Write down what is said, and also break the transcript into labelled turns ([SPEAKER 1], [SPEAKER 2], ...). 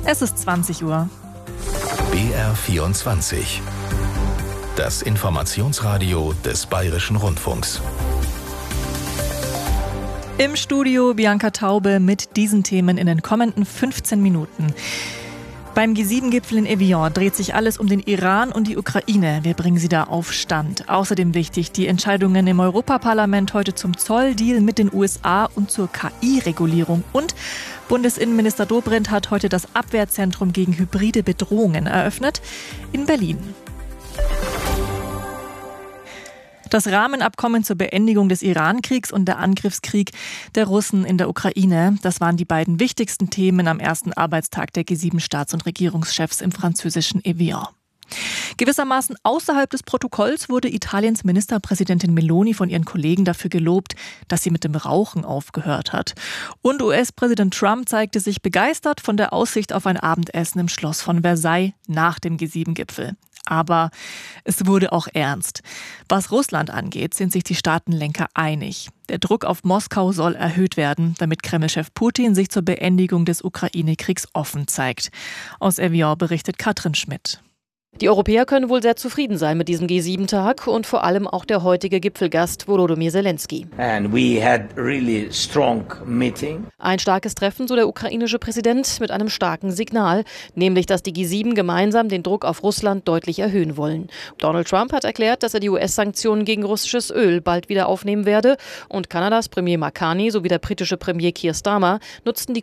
[SPEAKER 1] Es ist 20 Uhr.
[SPEAKER 2] BR24. Das Informationsradio des Bayerischen Rundfunks.
[SPEAKER 1] Im Studio Bianca Taube mit diesen Themen in den kommenden 15 Minuten. Beim G7-Gipfel in Evian dreht sich alles um den Iran und die Ukraine. Wir bringen Sie da auf Stand. Außerdem wichtig die Entscheidungen im Europaparlament heute zum Zolldeal mit den USA und zur KI-Regulierung. Und Bundesinnenminister Dobrindt hat heute das Abwehrzentrum gegen hybride Bedrohungen eröffnet in Berlin. Das Rahmenabkommen zur Beendigung des Iran-Kriegs und der Angriffskrieg der Russen in der Ukraine, das waren die beiden wichtigsten Themen am ersten Arbeitstag der G7-Staats- und Regierungschefs im französischen Evian. Gewissermaßen außerhalb des Protokolls wurde Italiens Ministerpräsidentin Meloni von ihren Kollegen dafür gelobt, dass sie mit dem Rauchen aufgehört hat. Und US-Präsident Trump zeigte sich begeistert von der Aussicht auf ein Abendessen im Schloss von Versailles nach dem G7-Gipfel. Aber es wurde auch ernst. Was Russland angeht, sind sich die Staatenlenker einig. Der Druck auf Moskau soll erhöht werden, damit Kreml-Chef Putin sich zur Beendigung des Ukraine-Kriegs offen zeigt. Aus Evian berichtet Katrin Schmidt.
[SPEAKER 3] Die Europäer können wohl sehr zufrieden sein mit diesem G7-Tag und vor allem auch der heutige Gipfelgast Volodymyr Zelensky. Ein starkes Treffen, so der ukrainische Präsident, mit einem starken Signal, nämlich, dass die G7 gemeinsam den Druck auf Russland deutlich erhöhen wollen. Donald Trump hat erklärt, dass er die US-Sanktionen gegen russisches Öl bald wieder aufnehmen werde und Kanadas Premier Mark Carney sowie der britische Premier Keir Starmer nutzten die